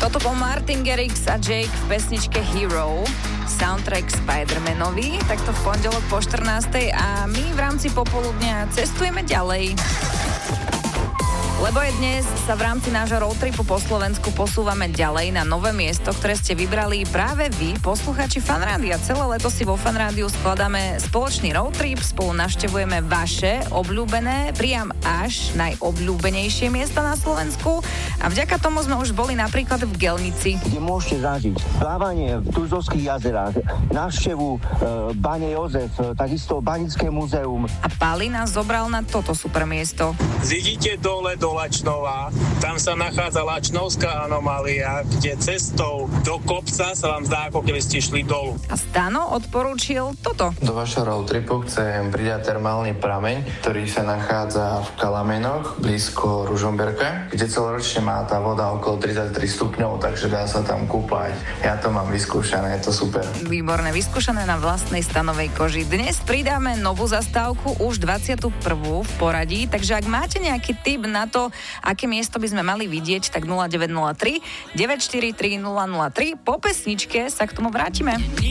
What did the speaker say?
Toto bol Martin Garrix a Jake v pesničke Hero, soundtrack Spider-Manovi, takto v pondelok po 14. a my v rámci popoludnia cestujeme ďalej. Lebo aj dnes sa v rámci nášho roadtripu po Slovensku posúvame ďalej na nové miesto, ktoré ste vybrali práve vy, poslucháči Fanrádia. Celé leto si vo Fanrádiu skladáme spoločný roadtrip, spolu navštevujeme vaše obľúbené, priam až najobľúbenejšie miesta na Slovensku a vďaka tomu sme už boli napríklad v Gelnici. Kde môžete zažiť plávanie v Tuzovských jazerách, návštevu Bane Jozef, takisto Banické múzeum. A Pali nás zobral na toto super miesto. Zidíte dole do Lačnova, tam sa nachádza Lačnovská anomália, kde cestou do kopca sa vám zdá, ako keby ste šli dolu. A Stano odporúčil toto. Do vašho roadtripu chcem pridať termálny prameň, ktorý sa nachádza v Kalamenoch, blízko Ružomberka, kde celoročne má tá voda okolo 33 stupňov, takže dá sa tam kúpať. Ja to mám vyskúšané, je to super. Výborné, vyskúšané na vlastnej stanovej koži. Dnes pridáme novú zastávku, už 21. v poradí, takže ak máte nejaký tip na to, aké miesto by sme mali vidieť, tak 0903 943 003. Po pesničke sa k tomu vrátime.